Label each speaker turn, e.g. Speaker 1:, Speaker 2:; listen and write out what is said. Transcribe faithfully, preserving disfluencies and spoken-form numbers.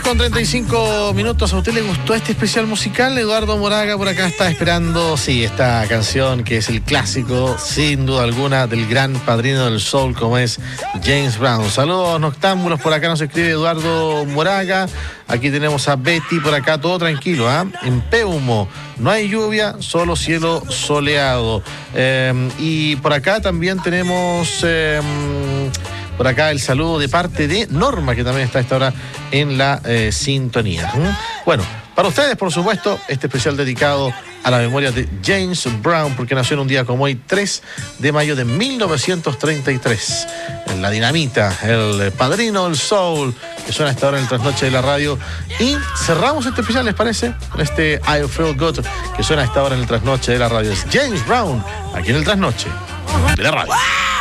Speaker 1: diez con treinta y cinco minutos. ¿A usted le gustó este especial musical? Eduardo Moraga por acá está esperando, sí, esta canción que es el clásico, sin duda alguna, del gran padrino del soul como es James Brown. Saludos noctámbulos, por acá nos escribe Eduardo Moraga. Aquí tenemos a Betty por acá, todo tranquilo, ¿ah? ¿eh? En Peumo, no hay lluvia, solo cielo soleado. Eh, y por acá también tenemos... Eh, Por acá el saludo de parte de Norma, que también está a esta hora en la eh, sintonía. ¿Mm? Bueno, para ustedes, por supuesto, este especial dedicado a la memoria de James Brown, porque nació en un día como hoy, tres de mayo de mil novecientos treinta y tres. En La Dinamita, el padrino del soul, que suena a esta hora en el trasnoche de la radio. Y cerramos este especial, ¿les parece? Con este I Feel Good, que suena a esta hora en el trasnoche de la radio. Es James Brown, aquí en el trasnoche de la radio.